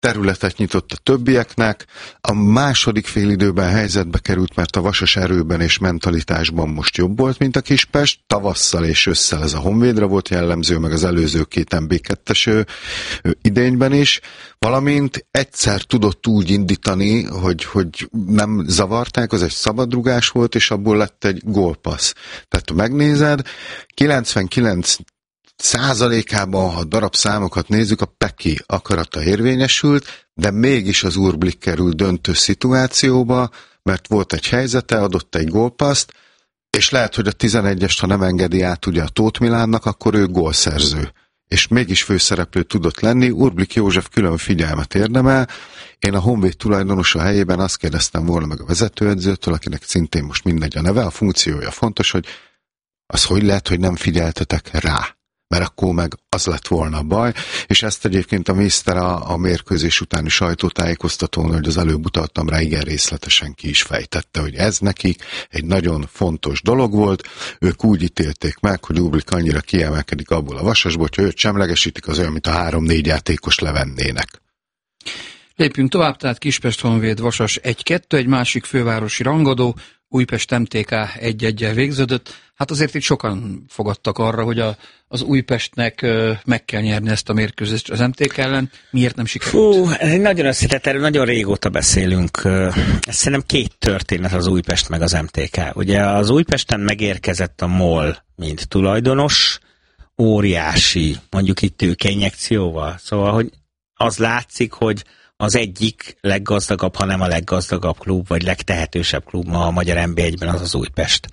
területet nyitott a többieknek, a második félidőben helyzetbe került, mert a Vasas erőben és mentalitásban most jobb volt, mint a Kispest, tavasszal és ősszel ez a Honvédra volt jellemző, meg az előző két MB2-es idényben is, valamint egyszer tudott úgy indítani, hogy nem zavarták, az egy szabadrugás volt, és abból lett egy gólpassz. Tehát megnézed, 99%-ában, ha darabszámokat nézzük, a Peki akarata érvényesült, de mégis az Urblik került döntő szituációba, mert volt egy helyzete, adott egy gólpaszt, és lehet, hogy a 11-est, ha nem engedi át ugye a Tóth Milánnak, akkor ő gólszerző. És mégis főszereplő tudott lenni, Urblik József külön figyelmet érdemel. Én a Honvéd tulajdonosa helyében azt kérdeztem volna meg a vezetőedzőtől, akinek szintén most mindegy a neve, a funkciója fontos, hogy az hogy lehet, hogy nem figyeltetek rá, mert akkor meg az lett volna a baj, és ezt egyébként a Mészter a mérkőzés utáni sajtótájékoztatón, hogy az előbb utaltam rá, igen részletesen ki is fejtette, hogy ez nekik egy nagyon fontos dolog volt, ők úgy ítélték meg, hogy Urblik annyira kiemelkedik abból a Vasasból, hogy őt semlegesítik, az olyan, mint a 3-4 játékos levennének. Lépjünk tovább, tehát Kispest Honvéd Vasas 1-2, egy másik fővárosi rangadó, Újpest MTK 1-1-jel végződött. Hát azért itt sokan fogadtak arra, hogy az Újpestnek meg kell nyerni ezt a mérkőzést az MTK ellen. Miért nem sikerült? Ez egy nagyon összetett, erről nagyon régóta beszélünk. Ez szerintem két történet az Újpest meg az MTK. Ugye az Újpesten megérkezett a MOL, mint tulajdonos, óriási, mondjuk itt tőkeinjekcióval. Szóval, hogy az látszik, hogy az egyik leggazdagabb, ha nem a leggazdagabb klub, vagy legtehetősebb klub ma a magyar NB1-ben az az Újpest.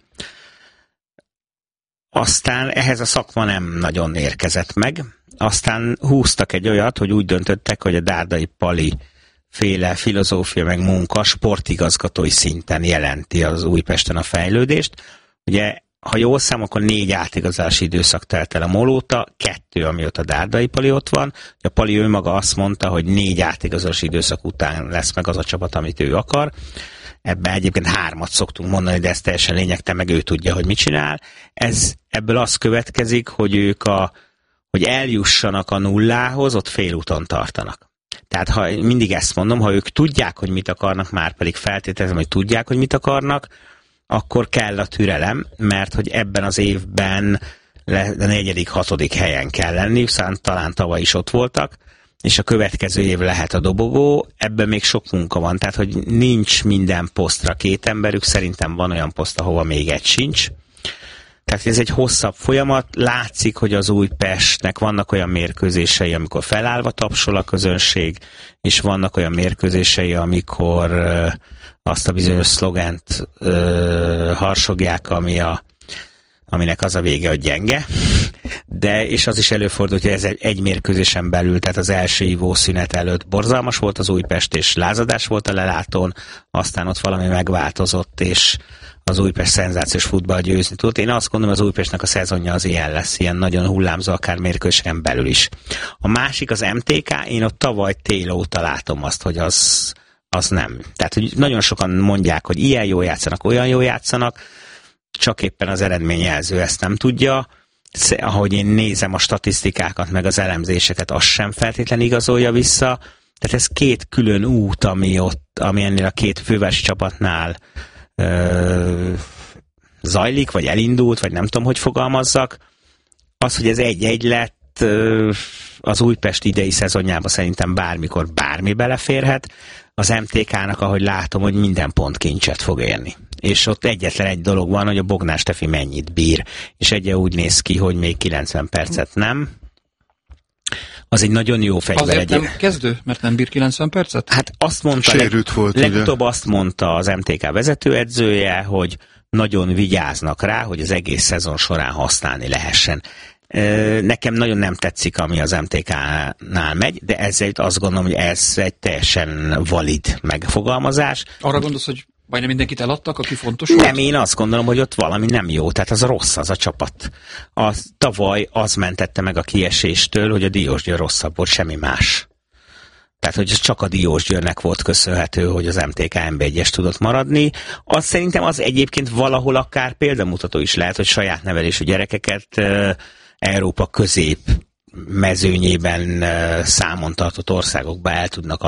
Aztán ehhez a szakma nem nagyon érkezett meg. Aztán húztak egy olyat, hogy úgy döntöttek, hogy a Dárdai Pali féle filozófia meg munka sportigazgatói szinten jelenti az Újpesten a fejlődést. Ugye, ha jól szám, akkor 4 átigazási időszak telt el a MOL óta, 2, amióta Dárdai Pali ott van. A Pali ő maga azt mondta, hogy 4 átigazási időszak után lesz meg az a csapat, amit ő akar. Ebben egyébként 3-at szoktunk mondani, de ez teljesen lényegtelen, meg ő tudja, hogy mit csinál. Ebből az következik, hogy ők hogy eljussanak a nullához, ott félúton tartanak. Tehát ha mindig ezt mondom, ha ők tudják, hogy mit akarnak, már pedig feltételezem, hogy tudják, hogy mit akarnak, akkor kell a türelem, mert hogy ebben az évben a 4.-6. helyen kell lenni, talán tavaly is ott voltak, és a következő év lehet a dobogó, ebben még sok munka van, tehát hogy nincs minden posztra 2 emberük, szerintem van olyan poszt, ahova még egy sincs. Tehát ez egy hosszabb folyamat, látszik, hogy az Újpestnek vannak olyan mérkőzései, amikor felállva tapsol a közönség, és vannak olyan mérkőzései, amikor azt a bizonyos szlogent harsogják, aminek az a vége, hogy gyenge. De, és az is előfordult, hogy ez egy mérkőzésen belül, tehát az első ivószünet előtt borzalmas volt az Újpest, és lázadás volt a lelátón, aztán ott valami megváltozott, és az Újpest szenzációs futball győzni tudott. Én azt gondolom, az Újpestnek a szezonja az ilyen lesz, ilyen nagyon hullámzó, akár mérkőzésen belül is. A másik az MTK, én ott tavaly tél óta látom azt, hogy az nem. Tehát, hogy nagyon sokan mondják, hogy ilyen jól játszanak, olyan jól játszanak, csak éppen az eredményjelző ezt nem tudja. Ahogy én nézem a statisztikákat, meg az elemzéseket, az sem feltétlenül igazolja vissza. Tehát ez 2 külön út, ami ennél a 2 fővárosi csapatnál zajlik, vagy elindult, vagy nem tudom, hogy fogalmazzak. Az, hogy ez 1-1 lett, az Újpest idei szezonjában szerintem bármikor bármi beleférhet. Az MTK-nak, ahogy látom, hogy minden pont kincset fog érni. És ott egyetlen egy dolog van, hogy a Bognár Stefi mennyit bír. És úgy néz ki, hogy még 90 percet nem. Az egy nagyon jó fegyver. Azért nem kezdő, mert nem bír 90 percet? Hát azt mondta, legutóbb azt mondta az MTK vezetőedzője, hogy nagyon vigyáznak rá, hogy az egész szezon során használni lehessen. Nekem nagyon nem tetszik, ami az MTK-nál megy, de ezért azt gondolom, hogy ez egy teljesen valid megfogalmazás. Arra gondolsz, hogy majdnem mindenkit eladtak, aki fontos volt? Nem, én azt gondolom, hogy ott valami nem jó, tehát az rossz az a csapat. Tavaly az mentette meg a kieséstől, hogy a Diósgyőr rosszabb volt, semmi más. Tehát, hogy ez csak a Diósgyőrnek volt köszönhető, hogy az MTK NB1-es tudott maradni. Az szerintem az egyébként valahol akár példamutató is lehet, hogy saját nevelésű gyerekeket Európa közép mezőnyében számon tartott országokba el tudnak